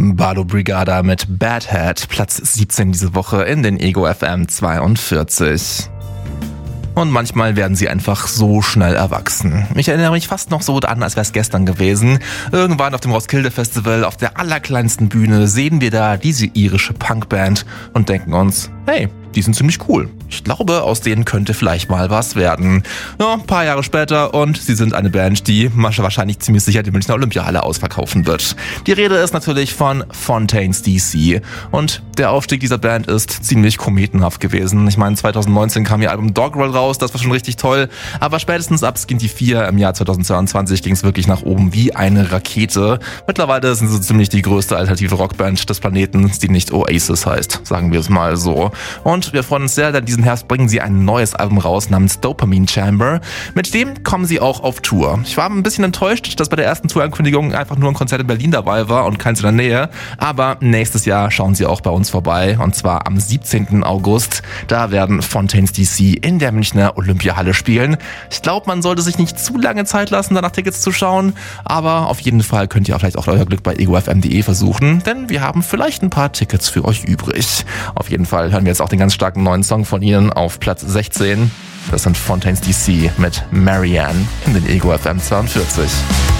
Bardo Brigada mit Bad Head, Platz 17 diese Woche in den Ego FM 42. Und manchmal werden sie einfach so schnell erwachsen. Ich erinnere mich fast noch so an, als wäre es gestern gewesen. Irgendwann auf dem Roskilde Festival, auf der allerkleinsten Bühne, sehen wir da diese irische Punkband und denken uns, hey, die sind ziemlich cool. Ich glaube, aus denen könnte vielleicht mal was werden. Ja, ein paar Jahre später und sie sind eine Band, die wahrscheinlich ziemlich sicher die Münchner Olympiahalle ausverkaufen wird. Die Rede ist natürlich von Fontaines DC. Und der Aufstieg dieser Band ist ziemlich kometenhaft gewesen. Ich meine, 2019 kam ihr Album Doggerel raus, das war schon richtig toll. Aber spätestens ab Skinty 4 im Jahr 2022 ging es wirklich nach oben wie eine Rakete. Mittlerweile sind sie ziemlich die größte alternative Rockband des Planeten, die nicht Oasis heißt, sagen wir es mal so. Und wir freuen uns sehr, denn diesen Herbst bringen sie ein neues Album raus namens Dopamine Chamber. Mit dem kommen sie auch auf Tour. Ich war ein bisschen enttäuscht, dass bei der ersten Tourankündigung einfach nur ein Konzert in Berlin dabei war und keins in der Nähe. Aber nächstes Jahr schauen sie auch bei uns vorbei und zwar am 17. August. Da werden Fontaines DC in der Münchner Olympiahalle spielen. Ich glaube, man sollte sich nicht zu lange Zeit lassen, danach Tickets zu schauen. Aber auf jeden Fall könnt ihr vielleicht auch euer Glück bei egofm.de versuchen, denn wir haben vielleicht ein paar Tickets für euch übrig. Auf jeden Fall hören wir jetzt auch den ganz starken neuen Song von ihnen auf Platz 16. Das sind Fontaines DC mit Marianne in den Ego FM 42.